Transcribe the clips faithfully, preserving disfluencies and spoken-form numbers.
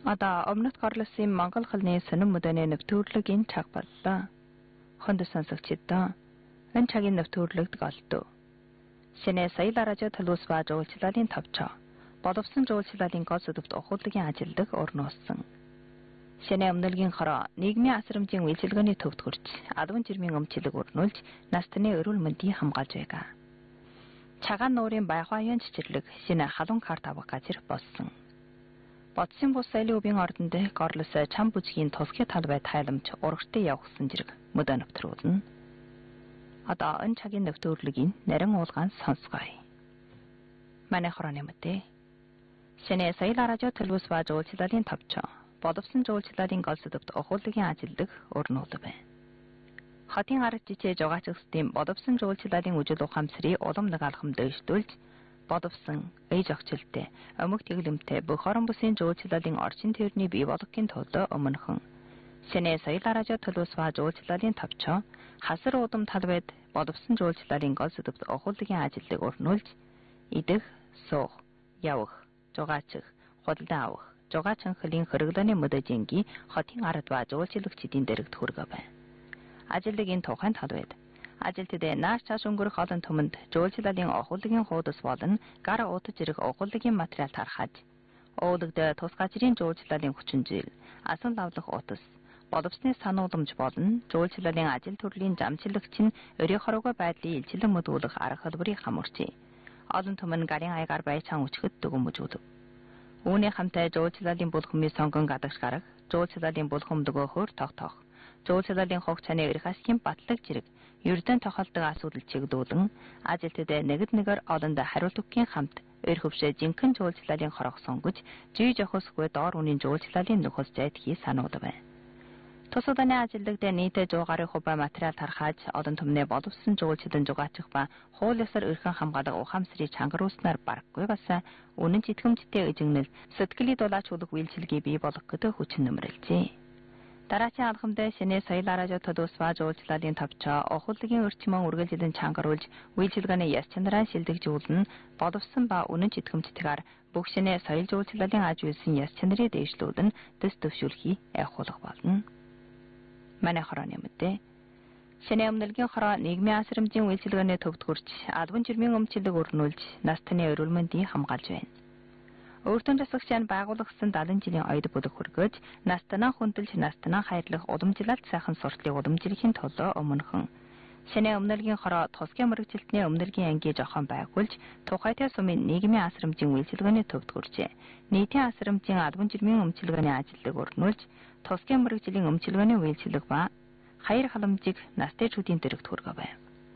Одоо өмнөд горлосын Монгол хэлний сонин мөдөний нэвтрүүлгийн цаг боллоо. Хонд сонсогчдоо энэ цагийн нэвтрүүлэгт голдов. Шинэ соёл радио төлөвлөс ба жуулчлалын тавчаа. Боловсон жуулчлалын гол сэдвт ухууллагын ажилдаг орноосон. Шинэ өмнөлгийн хороо нийгмийн асрамжийн үйлчилгээний төвд хүрч албан жирмийн өмчлөг өрнүүлж настны эрүүл мэндийг хамгаалж байгаа. Цагаан нуурын байхаян чичирлэг шинэ халуун карт авах газар болсон. Бодсын бус соёлын өвийн ордонд горлос чам бүжгийн тусгай талбай тайламж урагштай явахсан зэрэг мөдөө нэвтрүүлнэ. Одоо энэ цагийн нэвтрүүлгийн нарийн уулгаан сонсгоё. Манай хорооны мэдээ. Шинэ соёл радио төлөвлөс ба жуулчлалын тавчаа. Боловсон жуулчлалын гол сэдвт ухууллагын ажилдаг өрнүүлв байна. Хотын арга жижиг жугаачлалтын боловсон жуулчлалын үжил ухамсарыг улам нэг алхам дэвшүүлж боловсон ээж охжилтэй өмг тэглэмтэй бүх орон бүсийн жуулчлалын орчин төвөрний бий болгохын тулд өмнөхөн шинэ соёл радио төлөвлөс ба жуулчлалын тавчаа хасар удам талбайд боловсон жуулчлалын гол сэдвт ухууллагын ажилдаг өрнүүлж идэх, суух, явах, жугаачих, худалдан авах жугаачин хөлийн хэрэглээний мөдөжингийн хотын ард ба жуулчлагчдын дэрэгт хүргэж байна. Ажилтны тухайн талбайд ажилтнуудаа нааш цааш өнгөрөх олон түмэнд жуулчлалын ухууллагын хуудас болон гар уутаж ирэх ухууллагын материал тархаж, уулагдаа тус газрын жуулчлалын хүчин зүйл, асан лавлах утас, боловсны санууламж болон жуулчлалын ажил төрлийн замчлагч нь өрийн хорогоо байдлыг илчлэн мэдүүлэх арга хэлбэрийг хамарчээ. Олон түмэн гарын аягаар байцаан өчгөд дүгнэмжүүлв. Үүний хамтаа жуулчлалын бүлхмийн сонгон гадагш гарах, жуулчлалын бүлхэм дөгөөхөр тогтоох, жуулчлалын хугц цааны эрх асхийн батлаг зэрэг ердөн тохиолдог асуудал чиглүүлэн ажилтнуудаа нэгд нэгээр олонд хариулт өгөхийн хамт өр хөвшөө жинхэнэ жуулчлалын хорог сонгож, жий жохосгүй доор үнийн жуулчлалын нөхөс зайдхий сануулв байна. Тус удааны ажилтнуудаа нийтээ сто гаруй хувь материал тархааж, олон түмнээ боловсон жуулчлалын жугаачих ба хууль ёсоор өрхөн хамгаалах ухаамсарыг чангаруулснаар барахгүй бас үнэн ч итгэмжтэй эжигнэл сэтгэлийн дулаач hulах үйлчилгээ бий болгох гэдэг хүчин нэмрэлжээ. Дараагийн алхамдаа шинэ соёл радио төлөвлөс ба жуулчлалын тавчаа ухууллагын өрчмөн үргэлжлэн чангаруулж, үйлчилгээний яс чанараа шилдэгжүүлэн боловсон ба үнэн ч итгэмжтэйгээр бүх шинэ соёл жуулчлалын аж үйлсийн яс чанарыг дэвшлүүлэн дэс төвшүүлэхийг айхуулах болно. Манай хорооны мэдээ. Шинэ өмнөлгийн хороо нийгмийн асрамжийн үйлчилгээний төвд хүрч албан жирмийн өмчлөг өрнүүлж настны эрүүл мэндийг хамгаалж байна. Өөртөө засагчийн байгуулагдсан даалгаврын жилийн ойд бүлэг хүргэж настанаа хүндэлж настанаа хайрлах уламжлалт сайхан сурталыг уламжлахын тулд өмнөхөн шинэ өмнөлгийн хороо тусгай мэрэгжилтний өмнөлгийн ангийн жохон байгуулж тухайтай сумын нийгмийн асрамжийн үйлчилгээний төвд хүрчээ. Нийтийн асрамжийн албан жирмийн өмчлөгөөний ажилтныг өрнүүлж тусгай мэрэгжлийн өмчлөгөөний үйлчилэг ба хаяр халамжийг настайчүүдийн дэрэгт хүргэж байна.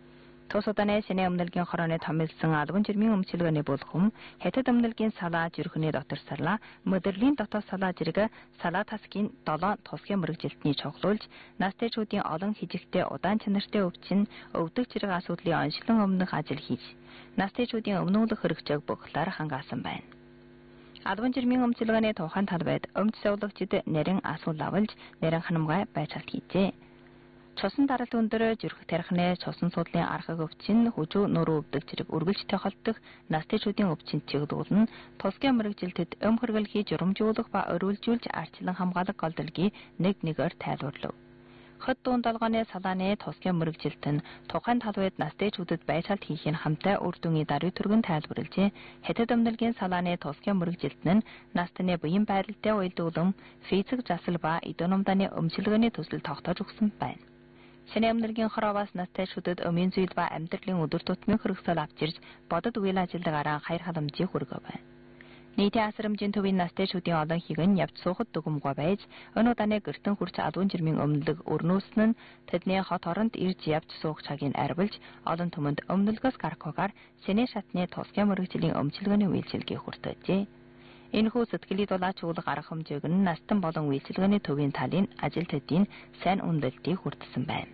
Тус удааны шинэ өмнөлгийн хорооны томилсон албан жирмийн өмчлөгөөний бүлхэм хятад өмнөлгийн салаа зүрхний дотор салаа, модерлийн дотоод салаа зэрэг салаа тасгийн долоон тусгай мэрэгжилтний чоглуулж настайчүүдийн олон хижигтэй удаан чанартай өвчин өвдөг зэрэг асуудлын онцлон өмнөх ажил хийж настайчүүдийн өмнүүлэх хэрэгцээг бохлоор хангаасан байна. Албан жирмийн өмчлөгөөний тухайн талбайд өмч сувлагчид нарийн асуул авалж нарийн ханамгай байцаалт хийжээ. Цусан даралт өндөр зүрх тархины цусан судлалын архаг өвчин хүжүү нөрөө өвдөг зэрэг үргэлж тохиолдох настайчүүдийн өвчин чиглүүлэн тусгай мэрэгжилтэд өм хэрглэхийг журамжуулах ба өрүүлжүүлж арчлан хамгаалах голдолгийг нэг нэгээр тайлбарлав. Хот дуун долгооны салааны тусгай мэрэгжилт нь тухайн талбайд настайчүүдэд байцаалт хийхин хамтаа үр дүнгийн даруй түргэн тайлбарлжээ. Хятад өмнөлгийн салааны тусгай мэрэгжилт нь настаны буян байралтай уялдуулан физик засал ба идономданы өмчлөгөөний төсөл тогтоож өгсөн байна. Шинэ өмнөлгийн хороовоос настайчүүдэд өмийн зүйл ба амьдралын өдөр тутмын хэрэгсэл авчирж бодод үйл ажиллагаараа хаяр халамжийг хүргэж байна. Нийтийн асрамжийн төвийн настайчүүдийн олон хийг нь явж суухад дүгмгүй байж, өн удааны гэртэн хүрч албан жирмийн өмнөлөг өрнүүлсэн нь тэдний хот оронд ирж явж суух цагийг арвилж, олон түмэнд өмнөлгөөс гарахгүйгээр шинэ шатны тусгай мэрэгжлийн өмчлөгөөний үйлчилгээг хүртээжээ. Энэхүү сэтгэлийн дулаач уулах арга хэмжээг нь настан болон үйлчилгээний төвийн талын ажилтнуудын сайн үнэлэлтийг хүртсэн байна.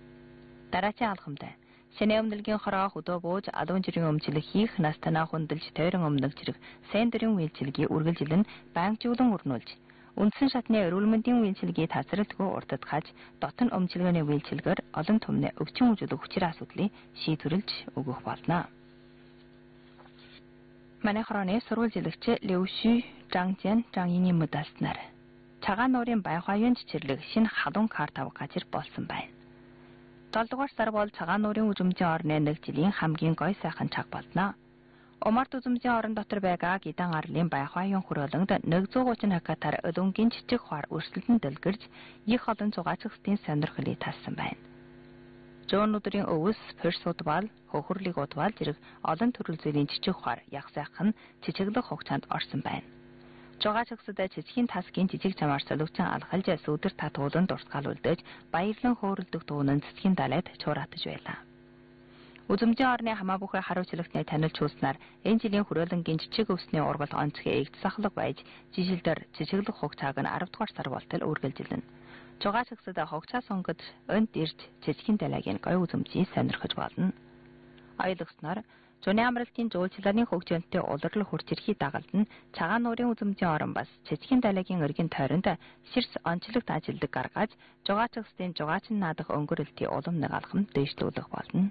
Дараагийн алхамдаа шинэ өмнөлгийн хороо хөдөө бууж албан жирийн өмчлөг хийх настанаа хүндэлж тойрон өмнөг зэрэг сайн дөрийн үйлчилгээ үргэлжлэн байнгжуулан өрнүүлж үндсэн шатны эрүүл мэндийн үйлчилгээ тасралтгүй уртдахаж дотн өмчлөгөөний үйлчилгээр олон түмнээ өвчин үжүүлэх хүчээр асуудлыг шийдвэрлэж өгөх болно. Манай хорооны сурвалжилагч Левши Жангжэн Жангингийн мөдөлснөр цагаан нуурын байхуйн чичирлэг шинэ халуун карт авах газар болсон байна. долдугаар сар бол цагаан нуурын үзмжийн орны нэг жилийн хамгийн гоё сайхан цаг болно. Умард үзмжийн орон дотор байгаа гидан арлын байхуйн хөрөөлөнд нэг зуун гучин хакатаар өлөнгийн жижиг хаар өрсөлдөн дэлгэрж их олон зугаацгсдын сонирхлыг талсан байна. Жон өдрийн өвс, перс удвал, хөхөрлийг удвал зэрэг олон төрөл зүйлийн жижиг хаар яг сайхан чичиглэх хугацаанд орсон байна. Жугаачгсад цэцгийн тасгийн жижиг чамаар солигчон алхалж сүудэр татуулан дурсгал үлдээж баярлан хөөрөлдөх дуунан цэцгийн далайд чууратаж байлаа. Үзмжийн орны хамаа бүхий хариуцлагтны танилж хүснээр энэ жилийн хүрээлэнгийн жижиг өвсний ургал онцгой эгд сахлаг байж жишэлдэр жижиглэх хугацааг нь арав дугаар сар болтол үргэлжилнэ. Жугаачгсад хугацаа сонгож өнд ирж цэцгийн далайгийн гоё үзмжийг сонирхож болно. Аюулгснаар Зуны амралтын жуулчлалын хөгжөөнтэй улирал хурц ирэхий дагалд нь цагаан нуурын үзмжийн орон бас цэцгийн далайгийн өргөн тойронд ширс онцлогт ажилдаг гаргаж жугаачгсдын жугаачин наадах өнгөрөлтийн улам нэг алхам дэвшлүүлэх болно.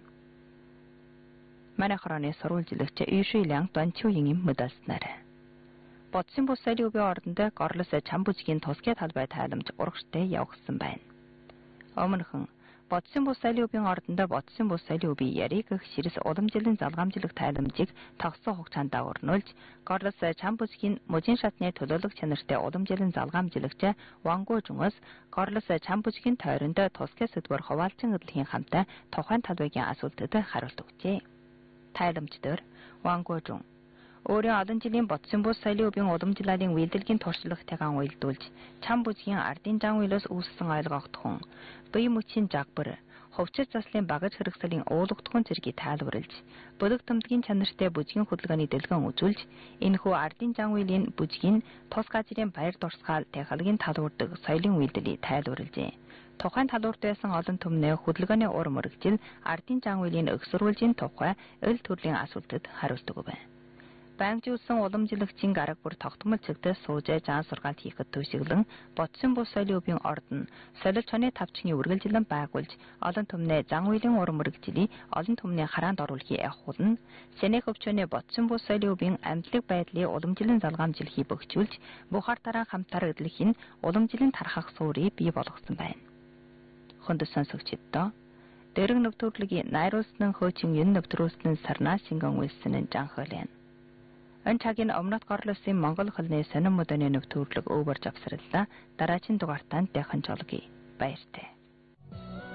Манай хорооны сурвалжлагч Ишүлянг Дончуугийн мөдөлснөр. Бодсын бус солиубын ордонд горлос чамбүжгийн тусгай талбай тайламж урагштай явагдсан байна. Өмнөхөн Бодсын бус солиубын ордонд бодсын бус солиубын яриг гэх ширс уламжлалын залгамжлах тайламжийг тогтсон хугацаанд дагуулж, горлос чамбүжгийн мужийн шатны төлөөлөх чанартай уламжлалын залгамжлагч Вангу Жунгас горлос чамбүжгийн тойронд тусгай сэдвэр хуваалцсан эдлэхийн хамтаа тухайн талбайгийн асуултад хариулт өгчээ. Тайламждэр Вангу Жун өөрийн олон жилийн бодсон бус солиубын уламжлалын үйлдэлгийн туршлагатайгаа уялдуулж, чамбүжгийн ардын жан үйлээс үүссэн ойлгогдхон, бие мөчийн жагбар, хувьчил заслын багаж хэрэгслийн уулгадхон зэргийг тайлбарлаж, бүлэг тэмдгийн чанартай бүжгийн хөдөлгөөний дэлгэн үзүүлж, энэхүү ардын жан үйлийн бүжгийн тус газрын баяр дурсгал технологийн талуурдаг соёлын үйлдэлийг тайлбарлажээ. Тухайн талуурт байсан олон түмнээ хөдөлгөөний ур мөрөгжил ардын жан үйлийн өгсөрүүлжийн тухай эл төрлийн асуултад хариулт өгөв. Бангжуулсан уламжлагчийн гараг бүр тогтмол цэгтээс суужээ жаан сургаалт хийхэд төшөглөн бодсон бус солиубын ордон солилж хоны тавчгийн үргэлжилэн байгуулж олон түмнээ зан үйлийн ур мөрөгжилийг олон түмний хараанд оруулахыг явуулна. Сэнэх өвчнөө бодсон бус солиубын амьдлаг байдлыг уламжлалын залгамжлахыг бөхжүүлж бухар дараа хамтар эдлэх нь уламжлалын тархах суурийг бий болгосон байна. Хөндөс сонсогчдоо дэрэг нөвтөрлөгийн найруулсан хөөчин юм нөвтрүүлсэн сарнаа шингэн үйлсэн жанхолын энэ цагийн өмнөд горлосын Монгол хөлний сонин мөдөний нөвтөрлөг өвөрж авсраллаа. Дараагийн дугаартаа дахин жолгий. Баяртай.